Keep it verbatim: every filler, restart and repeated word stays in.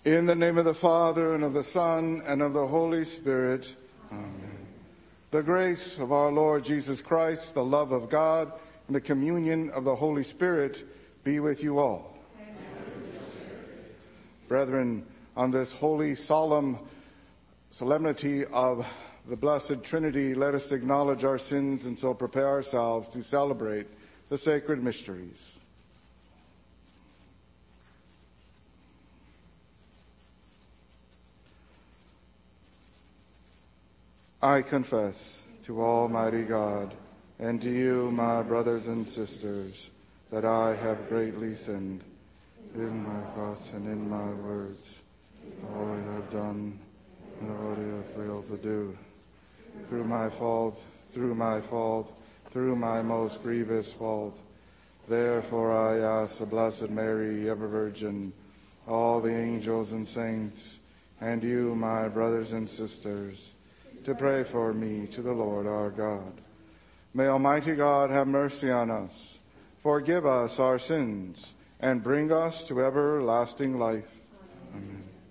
In the name of the Father, and of the Son, and of the Holy Spirit. Amen. The grace of our Lord Jesus Christ, the love of God, and the communion of the Holy Spirit be with you all. Brethren, on this holy, solemn solemnity of the Blessed Trinity, let us acknowledge our sins and so prepare ourselves to celebrate the sacred mysteries. I confess to Almighty God and to you, my brothers and sisters, that I have greatly sinned in my thoughts and in my words, all I have done and all I have failed to do. Through my fault, through my fault, through my most grievous fault. Therefore I ask the Blessed Mary, ever Virgin, all the angels and saints, and you, my brothers and sisters, to pray for me to the Lord our God. May Almighty God have mercy on us, forgive us our sins, and bring us to everlasting life. Amen.